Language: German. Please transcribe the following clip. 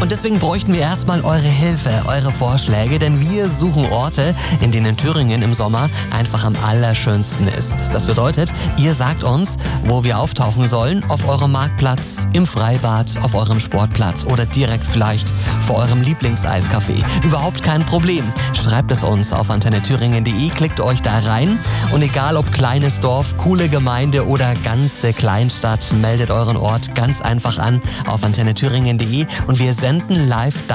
Und deswegen bräuchten wir erstmal eure Hilfe, eure Vorschläge, denn wir suchen Orte, in denen Thüringen im Sommer einfach am allerschönsten ist. Das bedeutet, ihr sagt uns, wo wir auftauchen sollen, auf eurem Marktplatz, im Freibad, auf eurem Sportplatz oder direkt vielleicht vor eurem Lieblingseiscafé. Überhaupt kein Problem. Schreibt es uns auf antennethüringen.de, klickt euch da rein und egal ob kleines Dorf, coole Gemeinde oder ganze Kleinstadt, meldet euren Ort ganz einfach an auf antennethüringen.de und wir senden live